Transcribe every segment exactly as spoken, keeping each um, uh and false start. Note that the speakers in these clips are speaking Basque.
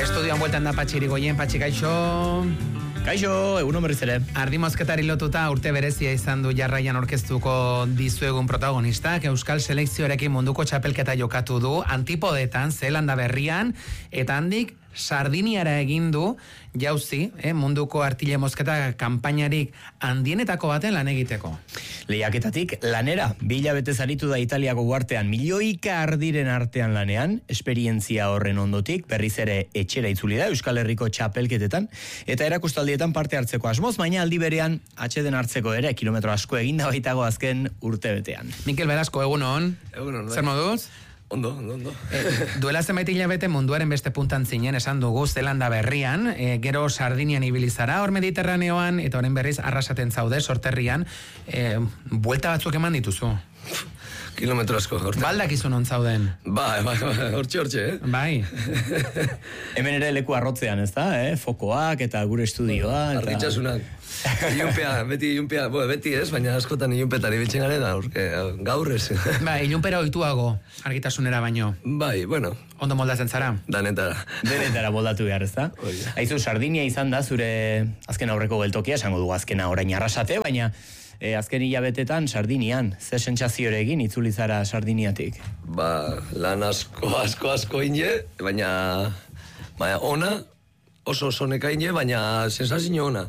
Estudioan bueltan da Patxi Irigoyen. Patxi, kaixo... Kaixo, egunon berriz ere. Ardi mozketari lotuta urte berezia izan du jarraian orkestuko dizuegun protagonistak. Euskal selekzioarekin munduko txapelketa jokatu du, Antipodetan, Zeelanda Berrian, eta handik Sardiniara egin du jauzi, eh, munduko artile mozketa kanpainarik handienetako baten lan egiteko. Lehiaketatik lanera, bila betez aritu da Italiako uartean, milioika ardiren artean lanean, esperientzia horren ondotik, berriz ere etxera itzuli da Euskal Herriko txapelketetan, eta erakustaldietan parte hartzeko asmoz, baina aldi berean atxeden hartzeko ere, kilometro asko eginda baitago azken urtebetean. Mikel Velasco, egunon. Egunon, bai. Zer moduz? Ondo, ondo, ondo. Eh, duela zenbait hilabete munduaren beste puntan zinen esan dugu Zeelanda Berrian, eh, gero Sardinian ibilizara hor Mediterraneoan, eta horren berriz arrasaten zaude sorterrian, eh, buelta batzuk eman dituzu. Kilometro asko, horte. Baldak izun on zauden. Bai, bai, bai, hortxe, hortxe, eh? Bai. Hemen ere leku arrotzean, ez da, eh? Fokoak eta gure estudioa. Eta... Arritxasunak. Ilunpea, beti ilunpea, bo, beti ez, baina askotan ilunpetan ibiltzen garen da, urke, gaur ez. Bai, ilunpera oituago, argitasunera baino. Bai, bueno. Ondo moldatzen zara? Danetara. Denetara moldatu behar, ez da? Aizu, Sardinia izan da, zure azken aurreko geltokia, esango dugu azkena orain arrasate, baina e, azken hilabetetan Sardinian, ze sentsazioarekin itzuli zara Sardiniatik? Ba, lan asko, asko, asko ine, baina, baina ona, oso oso neka ine, baina sensazio ona.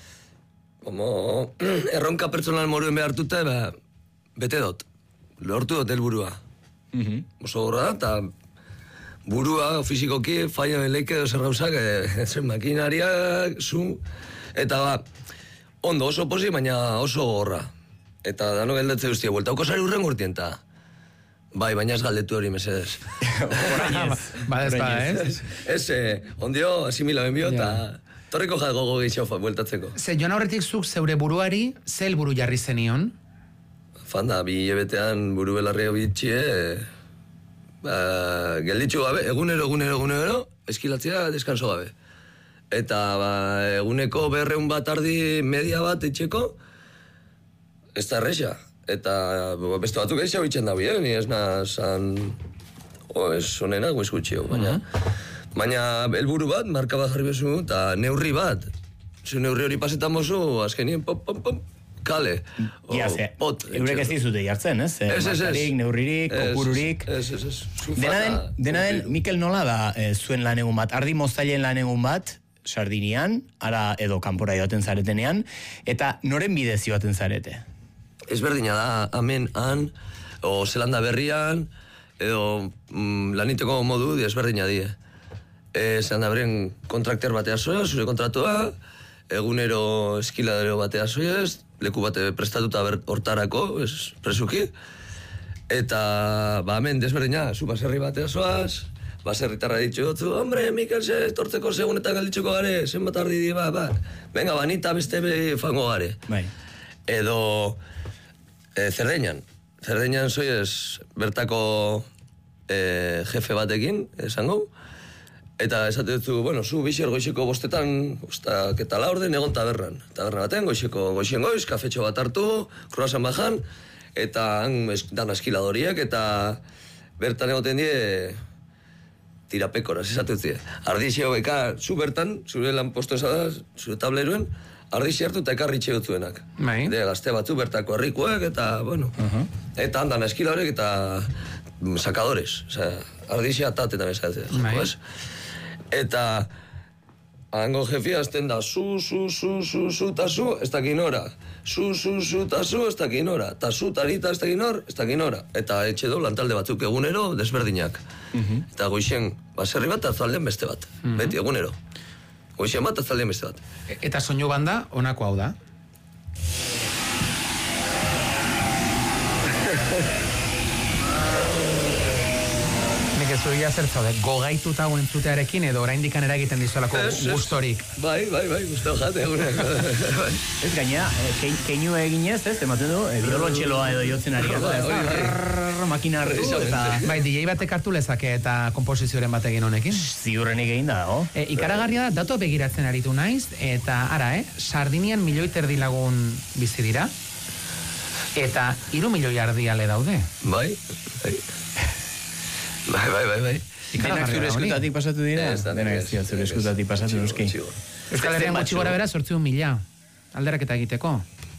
Como erronka personal moruen behartuta, ba, bete dut. Lortu dut helburua. Mm-hmm. Oso horra da, eta burua, fizikoki, faio eleike edo zerrauzak, e, zen makinariak, zu, eta ba, ondo oso posi, baina oso horra. Eta dano geldatze guztia, buelta, okosari urren gurtien, eta bai, baina ez galdetu hori mesedez. Ba, ez da, ez? Ez, eh, ondio, asimila benbio, eta torriko jagogo gehiago bueltatzeko. Ze, joan aurretik zuk zeure buruari, ze helburu jarri zenion? Fanda, bi hilebetean buru belarria bitxie, ba, gelditxu gabe, egunero, egunero, egunero, eskilatzea deskanso gabe. Eta ba, eguneko berreun bat ardi media bat etxeko, ez da erresa. Eta ba, beste batzuk eixo bitxen da bien, ni ez nazan, o, ez onena, guiz gutxio, baina... Baina helburu bat, marka bat jarri bezu, eta neurri bat. Zu neurri hori pasetan mozu, azkenien, pom, pom, pom, kale. Ja, ze, eurek ez dizute jartzen, ez? Ez, ez, ez. Markarik, neurririk, kopururik. Ez, ez, ez. Dena den, dena den, Mikel, nola da e, zuen lan egun bat? Ardi moztailen lan egun bat, Sardinian, ara edo kanpora joaten zaretenean, eta noren bidez joaten zarete? Ez berdina da, hemen, han, o Zeelanda Berrian, edo mm, laniteko modu, ezberdina die. E, Zeelanda Berrian kontrakter batea zoaz, zure kontratua, egunero eskiladero batea zoaz, leku bate prestatuta hortarako, ez presuki. Eta, ba, hemen desberdina, zu baserri batea zoaz, baserritarra ditxo dutzu, hombre, Mikel, ze, tortzeko segunetan galditxuko gare, zenbat ardi di, ba, ba, venga, banita beste be fango gare. Bai. Edo, e, Zerdeñan, Zerdeñan zoiez bertako e, jefe batekin, esango, eta esate dutzu, bueno, zu bixer goizeko bostetan, bostak eta la orden egon taberran. Taberra baten, goizeko goizien goiz, kafetxo bat hartu, kruasan bajan, eta han dan askiladoriak, eta bertan egoten die tirapekoraz, esate dutzi. Ardixio beka, zu bertan, zure lan posto esada, zure tableruen, ardixi hartu eta ekarri txeotzuenak. Bai. De, gazte batzu bertako herrikoek, eta, bueno, uh-huh. eta handan askiladoriak, eta sakadores, osea, ardixi atatetan esatzen. Bai. Eta hango jefia azten da zu, zu, zu, zu, zu, ta zu, ez dakin ora. Zu, zu, zu, ta zu, ez dakin ora. Ta zu, tarita, ez dakin or, ez dakin ora. Eta etxe do lantalde batzuk egunero desberdinak. Uh-huh. Eta goixen, baserri bat, azaldean beste bat. Uh-huh. Beti, egunero. Goixen bat, azaldean beste bat. E- eta soinu banda, honako hau da? Zuia zer zaude, gogaituta hauen zutearekin edo oraindik eragiten dizuelako gustorik. Bai, bai, bai, gustau jate egunek. Ez gaina, keinu eginez, ez, ematen du, birolontxeloa edo jotzen ari. Makina hartu, eta... Bai, D J batek hartu lezake eta komposizioaren batekin honekin. Ziurrenik egin da, dago. E, ikaragarria da, datu begiratzen aritu naiz, eta ara, eh, Sardinian milioi terdi lagun bizi dira, eta hiru milioi ardiale daude. Bai, bai. Bai, bai, bai, bai. Denak zure eskutatik pasatu dira? Ez, Denak ez dira zure eskutatik pasatu, euski. Euskal Herrian gutxi gora bera sortziun mila. Alderaketa egiteko.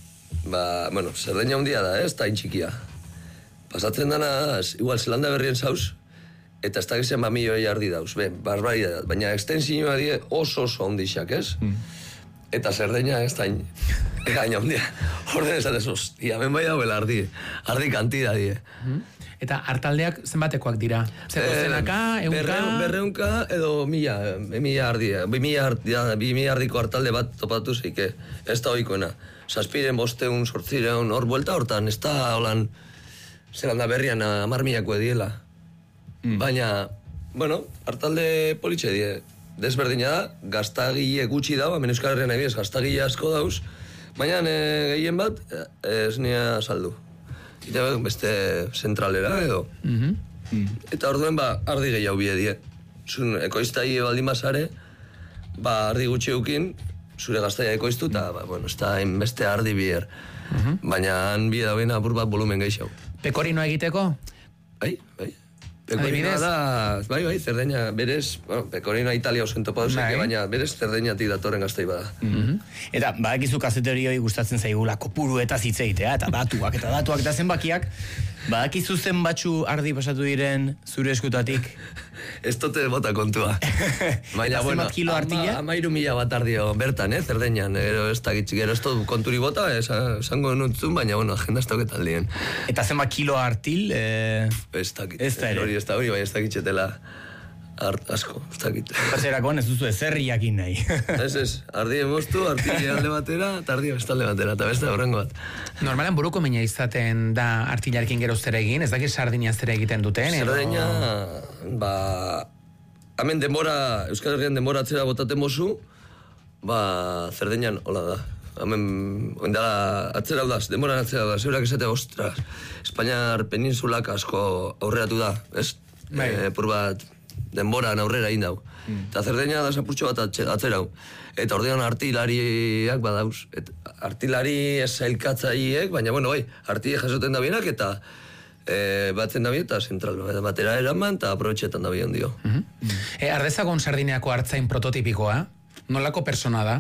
Ba, bueno, Zerdeña hundia da, ez, ta intxikia. Pasatzen dana, igual Zelanda berrien zauz, eta ez da gizien ba milioi ardi dauz, ben, barbaridad, baina extensioa die oso oso ondixak, ez? Mm. Eta Zerdeña ez da gaina hundia. Orden esatez, hostia, ben bai dauela ardi, ardi kantida die. Mm. Eta hartaldeak zenbatekoak dira? Zeko zenaka, eunka? Berreunka edo mila, mila ardi, bi mila ardi, bi mila ardiko hartalde bat topatu zeike, ez da oikoena. Zazpiren, bosteun, sortzireun, hor buelta hortan, ez da holan, Zelanda berrian amar milako ediela. Mm. Baina, bueno, hartalde politxe die, desberdina da, gaztagile gutxi dau, hemen Euskal Herrian ebiez, gaztagile asko dauz, baina e, gehien bat, ez nia saldu. Eta beste zentralera edo. Mm-hmm. Mm. Eta orduen ba, ardi gehiago bie die. Zun ekoiztai baldin bazare, ba, ardi gutxi eukin, zure gaztaia ekoiztu, eta, ba, bueno, ez da beste ardi bier. Mm-hmm. Baina han bie dauen apur bat volumen gehiago. Pekorino egiteko? Bai, bai. Pekorinoa da, bai, bai, Zerdeña, berez, bueno, Pekorinoa Italia oso entopa duzeke, baina berez Zerdeñatik datorren gaztai bada. Mm-hmm. Eta, badakizu kazeteri gustatzen zaigula kopuru eta zitzeitea, eta datuak, eta datuak, eta zenbakiak, badakizu zenbatxu ardi pasatu diren zure eskutatik? Ez tote bota kontua. Baina, bueno, kilo artilla? Ama, amairu mila bat ardio bertan, eh, Zerdeñan, gero ez da gitzik, gero ez to konturi bota, esango nutzun, baina, bueno, agenda ez toket aldien. Eta zenbat kilo artil? Eh... Ez dakit. Ez da ere. Hori ez da hori, baina ez dakitxetela art, asko, ez dakit. Zerakoan ez duzu ezerri jakin nahi. Ez ez, ardi emoztu, artile alde batera, eta ardi bestalde batera, eta beste horrengo bat. Normalen buruko mina izaten da artilarekin gero zer egin, ez dakit sardina zer egiten duten, edo? Zerdeña, ba, hemen denbora, Euskal Herrian denbora atzera botaten mozu, ba, Zerdeñan hola da. Hemen, oindala, atzera udaz, denbora atzera udaz, eurak esatea, ostras, Espainiar peninsulak asko aurreratu da, ez? Bai. E, pur bat, denboran aurrera egin dau. Mm. Eta Zerdeña da zapurtxo bat atzerau. Eta ordean artilariak badauz. Et, artilari ez zailkatzaiek, baina, bueno, bai, artile jasoten da bienak, eta e, batzen da bien, eta zentral batera eraman, eta aprobetxetan da bien dio. Mm -hmm. e, Ardezagon Sardineako hartzain prototipikoa, nolako persona da?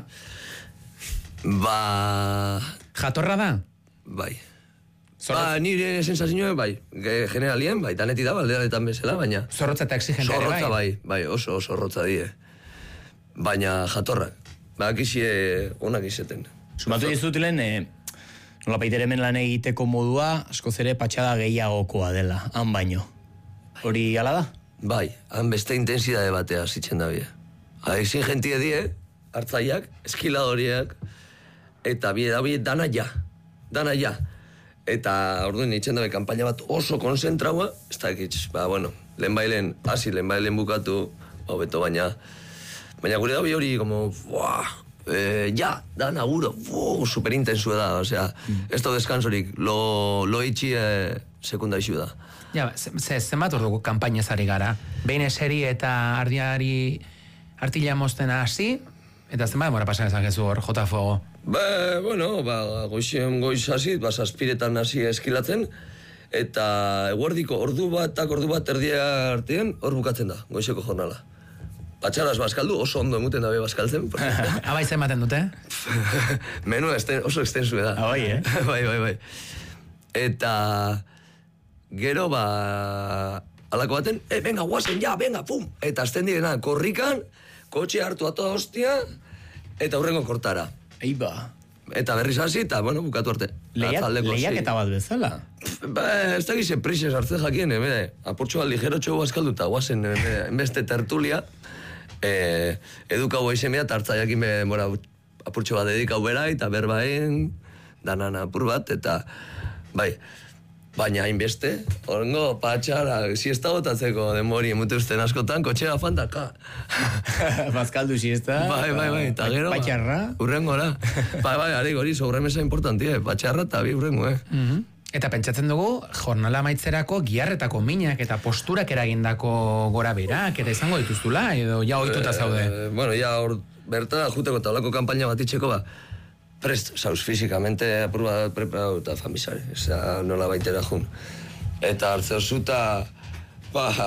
Ba... Jatorra da? Bai. Zorrotz... Ba, nire sensazioa, bai, generalien, bai, daneti da, baldeanetan bezala, baina... Zorrotza eta exigente ere, bai? Zorrotza, bai, bai, oso, oso zorrotza die. Baina jatorrak, ba, akizie onak izeten. Sumatu dizutilen, e, nola paitere hemen lan egiteko modua, askoz ere patxada gehiagokoa dela, han baino. Hori ala da? Bai, han beste intensidade batea zitzen da bie. Haizin gentie die, hartzaiak, eskiladoriak, eta bie da bie dana ja, dana ja. Eta orduan itxen dabe kanpaina bat oso konzentraua, ez da ekitz, ba, bueno, lehen bailen, hasi lehen bailen bukatu, hobeto baina, baina gure da bi hori, como, buah, e, ja, da naguro, buah, superintensua da, osea, mm. ez da deskansorik, lo, lo itxi e, sekundaixu da. Ja, ze, zenbat orduko kanpainez ari gara? Behin eseri eta ardiari artila mozten hasi, eta zenbat demora pasan ezakezu hor, jota fogo? Ba, bueno, ba, goizien goiz hasi, ba, zazpiretan hasi eskilatzen, eta eguerdiko ordu batak ordu bat erdia artean, hor bukatzen da, goizeko jornala. Patxaraz bazkaldu, oso ondo emuten dabe bazkaltzen. Abai zenbaten dute? Menu esten, oso extensue da. Abai, eh? bai, bai, bai. Eta gero, ba, alako baten, eh, venga, guazen, ja, venga, pum! Eta azten direna, korrikan, kotxe hartu ato hostia, eta hurrengo kortara. Eiba. Eta berriz hasi, eta, bueno, bukatu arte. Lehiak eta bat bezala? Ba, ez da gizen prixez hartzen jakien, ebe, apurtxo bat ligero txogu azkalduta, guazen, enbeste tertulia, e, edukau eizemea, eta hartzaiakin be, mora, apurtxo bat dedikau bera, eta berbaen, danan apur bat, eta, bai, baina hainbeste, horrengo patxara, siesta botatzeko demori emute usten askotan, kotxea fantaka. Bazkaldu siesta. Bai, bai, bai, eta gero, patxarra. Urrengora. Bai, bai, ari gori, sobremesa importantia, patxarra eta bi urrengo, eh. Mm-hmm. Eta pentsatzen dugu, jornala maitzerako giarretako minak eta posturak eragindako gora berak, eta izango dituztula, edo ja ohituta zaude? Eh, bueno, ja hor, berta, juteko eta olako kampaina bat itxeko, ba, prest, zauz, fizikamente, apur bat preparatu eta famizare, eza nola baitera jun. Eta hartzeo zuta, ba,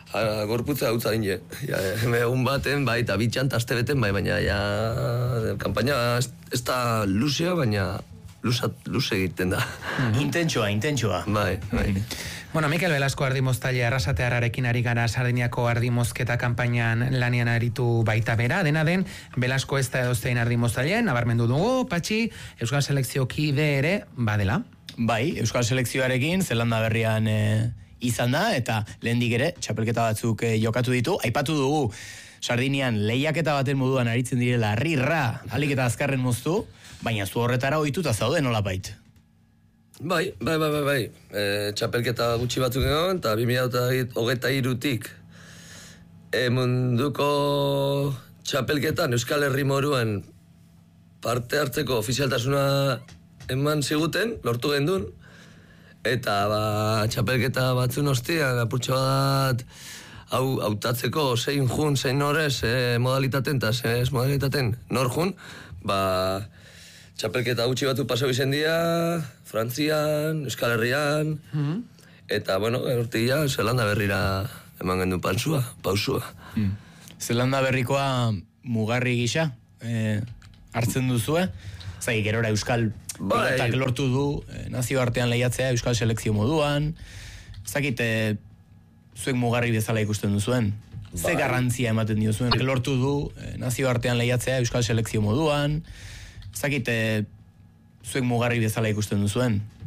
gorputza hautza ine. Ja, egun baten, bai, eta bitxan, aste beten, bai, baina, ja, kampaina ez da luzea, baina luze egiten da. Intentsoa, intentsoa. Bai, bai. Bueno, Mikel Velasco ardimoztaile arrasatearrarekin ari gara Sardiniako ardimozketa kanpainan lanian aritu baita bera. Dena den, Velasco ez da edozein ardimoztailean, nabarmendu dugu, Patxi, Euskal Selekzio kide ere badela. Bai, Euskal Selekzioarekin, Zelanda berrian e, izan da, eta lehendik ere, txapelketa batzuk e, jokatu ditu. Aipatu dugu, Sardinian lehiaketa baten moduan aritzen direla, rirra, alik eta azkarren moztu, baina zu horretara ohituta zaude nolabait. Bai, bai, bai, bai, bai. E, txapelketa gutxi batzuk egon, eta bi mila hogeita hirutik e, munduko txapelketan Euskal Herri moruan parte hartzeko ofizialtasuna eman ziguten, lortu gendun, eta ba, txapelketa batzun ostian, apurtxo bat hau hautatzeko zein jun, zein norez, e, modalitaten, eta ez modalitaten nor jun, ba, txapelketa gutxi batu pasau izen dia, Frantzian, Euskal Herrian, mm-hmm. eta, bueno, hortia, Zelanda berrira eman gendu pansua, pausua. Mm. Zelanda berrikoa mugarri gisa, eh, hartzen duzue? Zai, gerora Euskal pilotak lortu du, eh, nazio artean lehiatzea, Euskal Selekzio moduan, zakit, eh, zuek mugarri bezala ikusten duzuen? Bai. Ze garrantzia ematen diozuen? Lortu du, eh, nazio artean lehiatzea, Euskal Selekzio moduan, zakit, zuek mugarri bezala ikusten duzuen?